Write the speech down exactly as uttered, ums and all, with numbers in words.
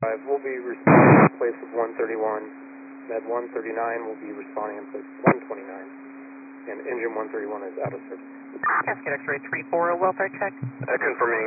We'll be responding in place of one thirty-one. Med one thirty-nine will be responding in place of one twenty-nine. And engine one thirty-one is out of service. Cascade X-ray three four, welfare check. Uh, confirming